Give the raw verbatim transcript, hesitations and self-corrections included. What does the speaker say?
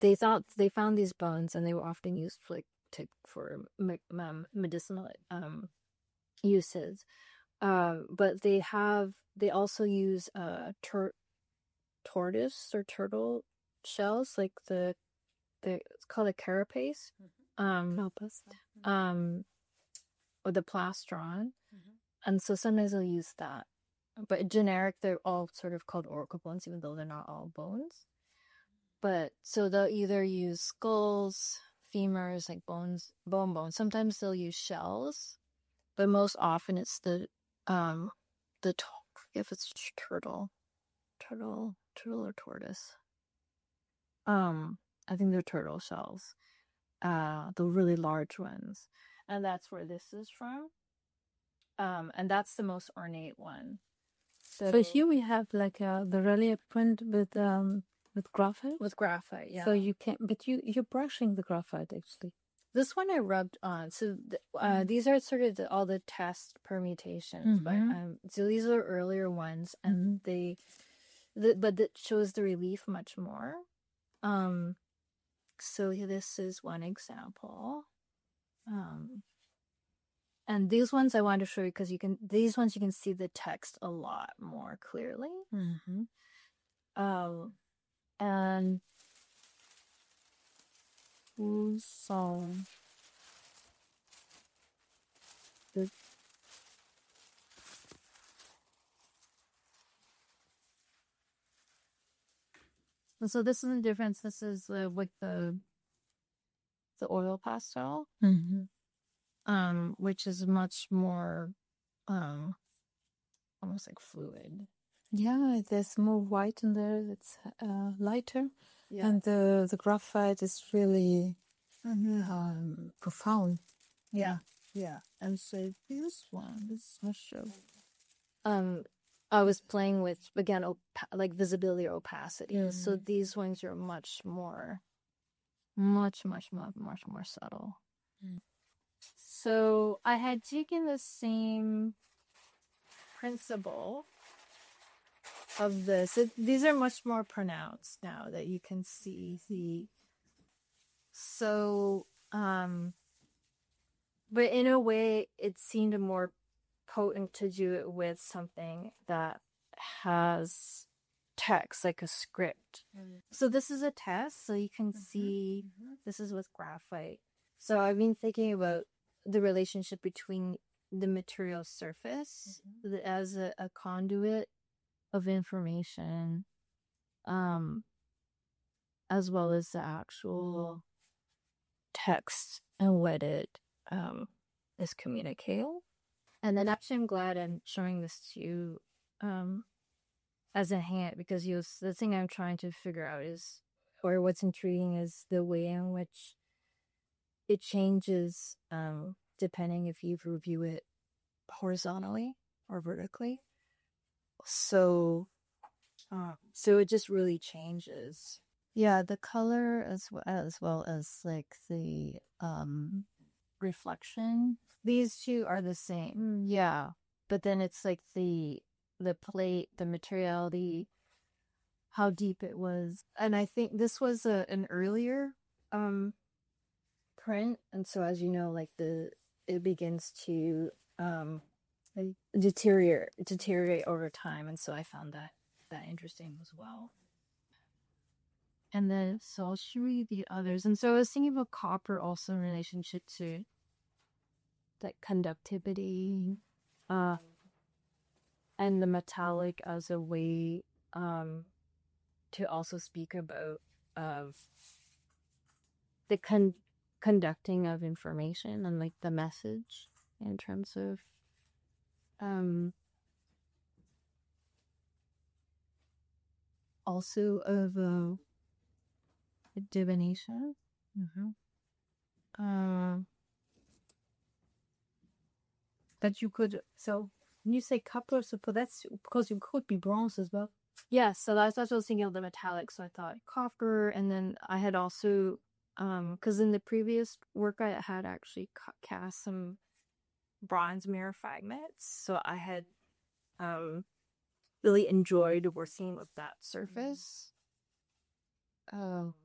they thought they found these bones, and they were often used for, like to for me- um, medicinal um uses. Um, but they have they also use uh tur- tortoise or turtle shells, like the the it's called a carapace, um, Corpus. um, or the plastron, and so sometimes they'll use that. But generic, they're all sort of called oracle bones, even though they're not all bones. But so they'll either use skulls, femurs, like bones, bone bones. Sometimes they'll use shells, but most often it's the um the t- I forget if it's turtle, turtle, turtle or tortoise. Um, I think they're turtle shells, uh, the really large ones, and that's where this is from. Um, and that's the most ornate one. So, So here we have like uh, the relief print with um with graphite. with graphite, yeah. So you can, but you you're brushing the graphite actually. This one I rubbed on. So th- uh, these are sort of the, all the test permutations, but Mhm. um, so these are earlier ones, and they, the, but it shows the relief much more. Um, so this is one example. Um, and these ones I wanted to show you because you can these ones you can see the text a lot more clearly. Mhm. Um, and So the so this is the difference. This is uh, with the the oil pastel, mhm. um, which is much more, um, almost like fluid. Yeah, there's more white in there. It's uh, lighter, Yeah. and the the graphite is really um, profound. Yeah. Yeah, and so this one, this show. Um, I was playing with again, opa- like visibility or opacity. So these ones are much more, much, much, much, much more subtle. Mm. So I had taken the same principle of this. It, these are much more pronounced now that you can see the. So, um, but in a way, it seemed more potent to do it with something that has text, like a script. Mm. So this is a test, so you can see this is with graphite. So I've been thinking about the relationship between the material surface the- as a, a conduit of information, um, as well as the actual text and what it um, is communicating. And then actually, I'm glad I'm showing this to you um, as a hint because you the thing I'm trying to figure out is, or what's intriguing is the way in which it changes um, depending if you review it horizontally or vertically. So, uh, so it just really changes. Yeah, the color as well as well as like the um reflection. These two are the same, Yeah. But then it's like the the plate, the materiality, how deep it was. and I think this was a, an earlier um print, and so as you know, like the it begins to um deteriorate deteriorate over time, and so I found that that interesting as well. And then so I'll show you the others, and so I was thinking about copper also in relationship to that conductivity, uh, and the metallic as a way um to also speak about of the con- conducting of information and like the message in terms of um also of uh, divination. Mm-hmm. Um, That you could. So when you say copper, so for that's because you could be bronze as well. yeah, so that's what I was thinking of the metallic. So I thought copper, and then I had also um because in the previous work I had actually ca- cast some bronze mirror fragments, so I had um really enjoyed working with that surface. Oh,